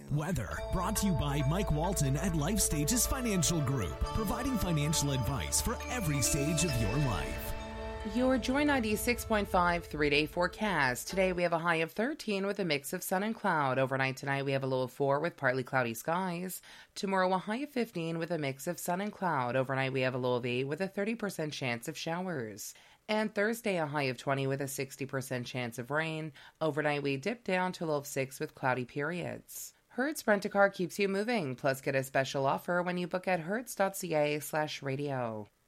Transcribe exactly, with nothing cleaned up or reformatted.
Weather, brought to you by Mike Walton at Life Stages Financial Group, providing financial advice for every stage of your life. Your Joy ninety-six point five three-day forecast. Today we have a high of thirteen with a mix of sun and cloud. Overnight tonight we have a low of four with partly cloudy skies. Tomorrow a high of fifteen with a mix of sun and cloud. Overnight we have a low of eight with a thirty percent chance of showers. And Thursday a high of twenty with a sixty percent chance of rain. Overnight we dip down to a low of six with cloudy periods. Hertz Rent-A-Car keeps you moving. Plus get a special offer when you book at hertz.ca slash radio.